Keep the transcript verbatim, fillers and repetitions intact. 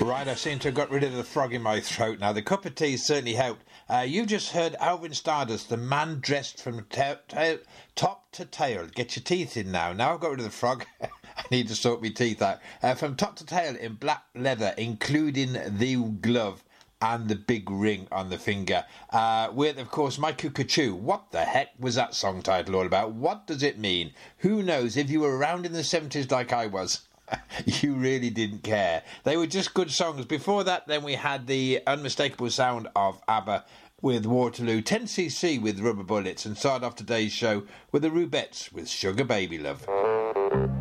Right, I seem to have got rid of the frog in my throat now. The cup of tea certainly helped. Uh, you've just heard Alvin Stardust, the man dressed from ta- ta- top to tail. Get your teeth in now. Now I've got rid of the frog. I need to sort my teeth out. Uh, from top to tail in black leather, including the glove and the big ring on the finger. Uh, with, of course, My Cuckoo. What the heck was that song title all about? What does it mean? Who knows? If you were around in the seventies like I was, you really didn't care. They were just good songs. Before that, then we had the unmistakable sound of ABBA with Waterloo, ten C C with Rubber Bullets, and started off today's show with the Rubettes with Sugar Baby Love.